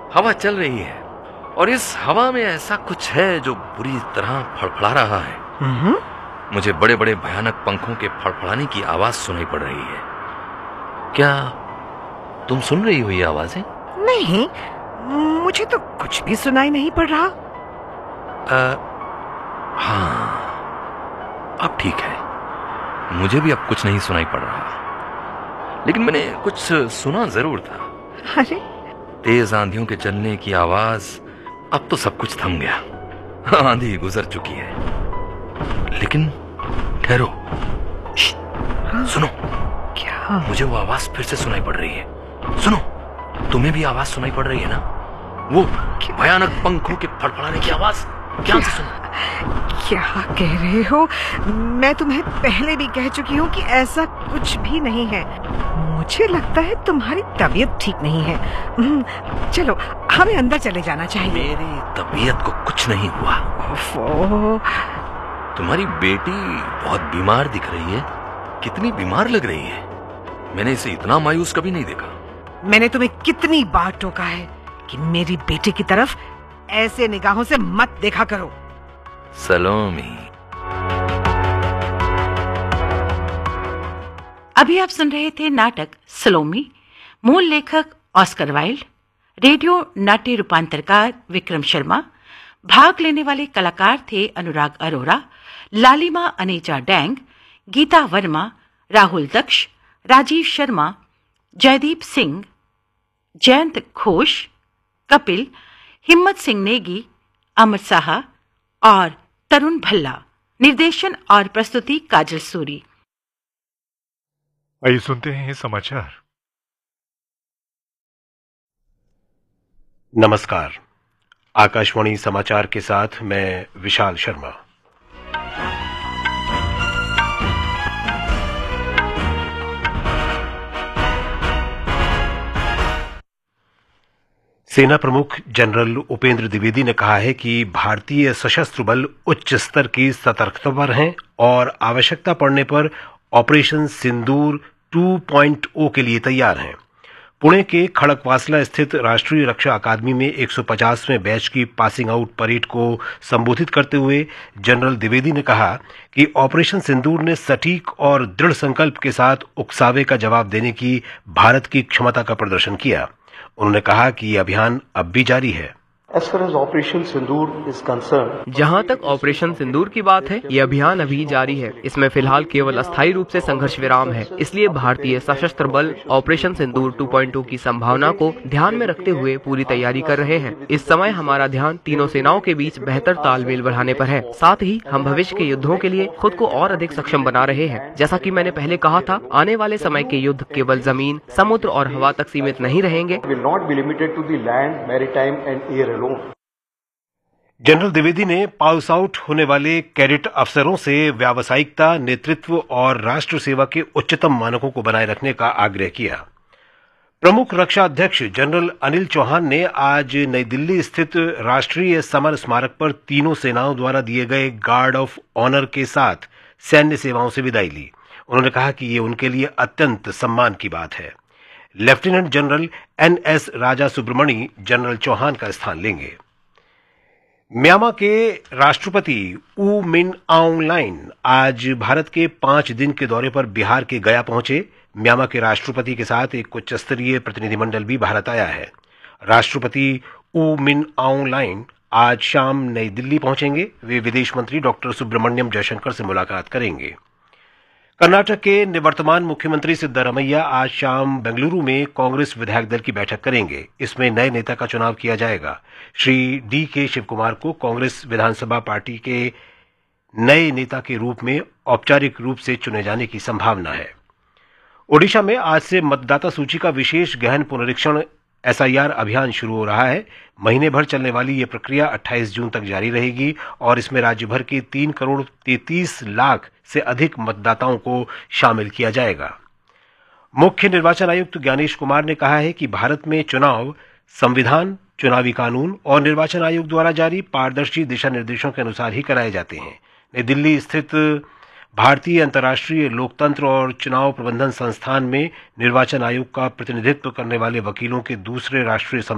हवा चल रही है और इस हवा में ऐसा कुछ है जो बुरी तरह फड़फड़ा रहा है। मुझे बड़े बड़े भयानक पंखों के फड़फड़ाने की आवाज सुनाई पड़ रही है। क्या तुम सुन रही हो ये आवाजें? नहीं, मुझे तो कुछ भी सुनाई नहीं पड़ रहा। हाँ, अब ठीक है। मुझे भी अब कुछ नहीं सुनाई पड़ रहा, लेकिन मैंने कुछ सुना जरूर था। अरे, तेज आंधियों के चलने की आवाज। अब तो सब कुछ थम गया, आंधी गुजर चुकी है। लेकिन ठहरो, सुनो। क्या? मुझे वो आवाज फिर से सुनाई पड़ रही है। सुनो, तुम्हें भी आवाज सुनाई पड़ रही है ना? वो भयानक पंखों के फड़फड़ाने की आवाज। क्या से सुनो? क्या कह रहे हो? मैं तुम्हें पहले भी कह चुकी हूँ कि ऐसा कुछ भी नहीं है। मुझे लगता है तुम्हारी तबीयत ठीक नहीं है। चलो, हमें अंदर चले जाना चाहिए। मेरी तबीयत को कुछ नहीं हुआ। ओफो, तुम्हारी बेटी बहुत बीमार दिख रही है। कितनी बीमार लग रही है। मैंने इसे इतना मायूस कभी नहीं देखा। मैंने तुम्हें कितनी बार टोका है कि मेरी बेटी की तरफ ऐसे निगाहों से मत देखा करो। सलोमी। अभी आप सुन रहे थे नाटक सलोमी। मूल लेखक ऑस्कर वाइल्ड, रेडियो नाट्य रूपांतरकार विक्रम शर्मा। भाग लेने वाले कलाकार थे अनुराग अरोरा, लालिमा अनेजा डैंग, गीता वर्मा, राहुल दक्ष, राजीव शर्मा, जयदीप सिंह, जयंत घोष, कपिल, हिम्मत सिंह नेगी, अमर साहा और तरुण भल्ला। निर्देशन और प्रस्तुति काजल सूरी। आइए सुनते हैं समाचार। नमस्कार, आकाशवाणी समाचार के साथ मैं विशाल शर्मा। सेना प्रमुख जनरल उपेंद्र द्विवेदी ने कहा है कि भारतीय सशस्त्र बल उच्च स्तर की सतर्कता पर हैं और आवश्यकता पड़ने पर ऑपरेशन सिंदूर 2.0 के लिए तैयार हैं। पुणे के खड़कवासला स्थित राष्ट्रीय रक्षा अकादमी में 150वें बैच की पासिंग आउट परेड को संबोधित करते हुए जनरल द्विवेदी ने कहा कि ऑपरेशन सिंदूर ने सटीक और दृढ़ संकल्प के साथ उकसावे का जवाब देने की भारत की क्षमता का प्रदर्शन किया। उन्होंने कहा कि यह अभियान अब भी जारी है। जहां तक ऑपरेशन सिंदूर की बात है, ये अभियान अभी जारी है। इसमें फिलहाल केवल अस्थायी रूप से संघर्ष विराम है। इसलिए भारतीय सशस्त्र बल ऑपरेशन सिंदूर 2.2 की संभावना को ध्यान में रखते हुए पूरी तैयारी कर रहे हैं। इस समय हमारा ध्यान तीनों सेनाओं के बीच बेहतर तालमेल बढ़ाने पर है। साथ ही हम भविष्य के युद्धों के लिए खुद को और अधिक सक्षम बना रहे हैं। जैसा कि मैंने पहले कहा था, आने वाले समय के युद्ध केवल जमीन, समुद्र और हवा तक सीमित नहीं रहेंगे। जनरल द्विवेदी ने पाउस आउट होने वाले कैडेट अफसरों से व्यावसायिकता, नेतृत्व और राष्ट्र सेवा के उच्चतम मानकों को बनाए रखने का आग्रह किया। प्रमुख रक्षा अध्यक्ष जनरल अनिल चौहान ने आज नई दिल्ली स्थित राष्ट्रीय समर स्मारक पर तीनों सेनाओं द्वारा दिए गए गार्ड ऑफ ऑनर के साथ सैन्य सेवाओं से विदाई ली। उन्होंने कहा कि ये उनके लिए अत्यंत सम्मान की बात है। लेफ्टिनेंट जनरल NS राजा सुब्रमणी जनरल चौहान का स्थान लेंगे। म्यांमार के राष्ट्रपति ऊ मिन आउंग लाइन आज भारत के 5 दिन के दौरे पर बिहार के गया पहुंचे। म्यांमार के राष्ट्रपति के साथ एक उच्च स्तरीय प्रतिनिधिमंडल भी भारत आया है। राष्ट्रपति ऊ मिन आउंग लाइन आज शाम नई दिल्ली पहुंचेंगे। वे विदेश मंत्री डॉक्टर सुब्रमण्यम जयशंकर से मुलाकात करेंगे। कर्नाटक के निवर्तमान मुख्यमंत्री सिद्धरमैया आज शाम बेंगलुरु में कांग्रेस विधायक दल की बैठक करेंगे। इसमें नए नेता का चुनाव किया जाएगा। श्री DK शिवकुमार को कांग्रेस विधानसभा पार्टी के नए नेता के रूप में औपचारिक रूप से चुने जाने की संभावना है। ओडिशा में आज से मतदाता सूची का विशेष गहन पुनरीक्षण SIR अभियान शुरू हो रहा है। महीने भर चलने वाली यह प्रक्रिया 28 जून तक जारी रहेगी और इसमें राज्य भर के 3 करोड़ 33 लाख से अधिक मतदाताओं को शामिल किया जाएगा। मुख्य निर्वाचन आयुक्त ज्ञानेश कुमार ने कहा है कि भारत में चुनाव संविधान, चुनावी कानून और निर्वाचन आयोग द्वारा जारी पारदर्शी दिशा निर्देशों के अनुसार ही कराए जाते हैं। नई दिल्ली स्थित भारतीय अंतर्राष्ट्रीय लोकतंत्र और चुनाव प्रबंधन संस्थान में निर्वाचन आयोग का प्रतिनिधित्व करने वाले वकीलों के दूसरे राष्ट्रीय